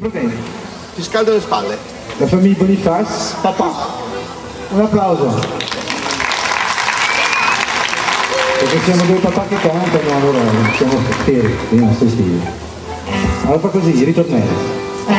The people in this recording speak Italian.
problemi. Ti scaldo le spalle. La famiglia Boniface, papà. Un applauso. Perché siamo due papà che cantano, allora siamo fieri, stai stili. Allora fa così, ritornello.